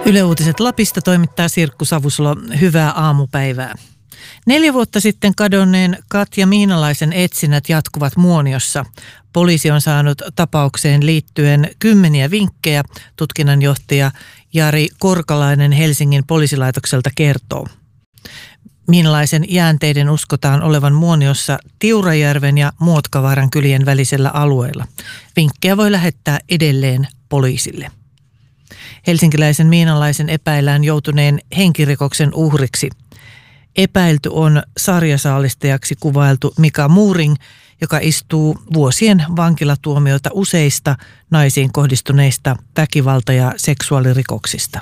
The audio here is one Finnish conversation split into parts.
Yle Uutiset Lapista toimittaa Sirkku Savusalo. Hyvää aamupäivää. 4 vuotta sitten kadonneen Katja Miinalaisen etsinnät jatkuvat Muoniossa. Poliisi on saanut tapaukseen liittyen 10 vinkkejä, tutkinnanjohtaja Jari Korkalainen Helsingin poliisilaitokselta kertoo. Miinalaisen jäänteiden uskotaan olevan Muoniossa Tiurajärven ja Muotkavaaran kylien välisellä alueella. Vinkkejä voi lähettää edelleen poliisille. Helsinkiläisen Miinalaisen epäillään joutuneen henkirikoksen uhriksi. Epäilty on sarjasaalistajaksi kuvailtu Mika Muuring, joka istuu vuosien vankilatuomiota useista naisiin kohdistuneista väkivalta- ja seksuaalirikoksista.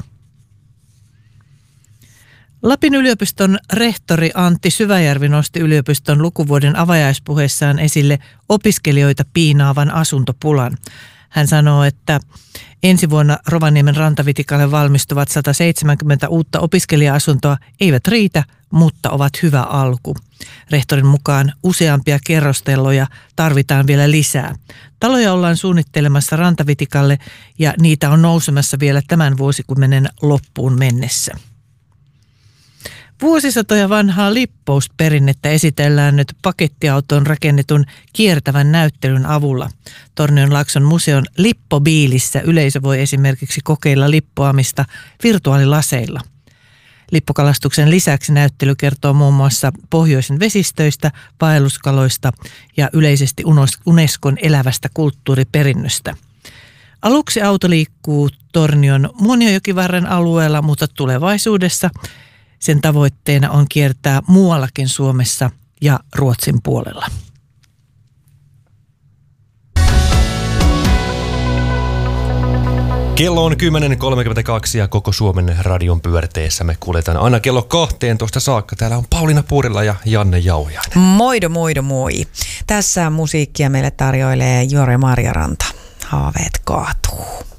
Lapin yliopiston rehtori Antti Syväjärvi nosti yliopiston lukuvuoden avajaispuheessaan esille opiskelijoita piinaavan asuntopulan. Hän sanoo, että ensi vuonna Rovaniemen Rantavitikalle valmistuvat 170 uutta opiskelija-asuntoa eivät riitä, mutta ovat hyvä alku. Rehtorin mukaan useampia kerrosteloja tarvitaan vielä lisää. Taloja ollaan suunnittelemassa Rantavitikalle ja niitä on nousemassa vielä tämän vuosikymmenen loppuun mennessä. Vuosisatoja vanhaa lippousperinnettä esitellään nyt pakettiautoon rakennetun kiertävän näyttelyn avulla. Tornionlaakson museon Lippobiilissä yleisö voi esimerkiksi kokeilla lippoamista virtuaalilaseilla. Lippokalastuksen lisäksi näyttely kertoo muun muassa pohjoisen vesistöistä, vaelluskaloista ja yleisesti Unescon elävästä kulttuuriperinnöstä. Aluksi auto liikkuu Tornion Muonionjokivarren alueella, mutta tulevaisuudessa sen tavoitteena on kiertää muuallakin Suomessa ja Ruotsin puolella. Kello on 10.32 ja koko Suomen radion pyörteessä me kuljetaan aina kello 12 saakka. Täällä on Pauliina Puurila ja Janne Jauhiainen. Moi. Tässä musiikkia meille tarjoilee Jore Marjaranta. Haaveet kaatuu.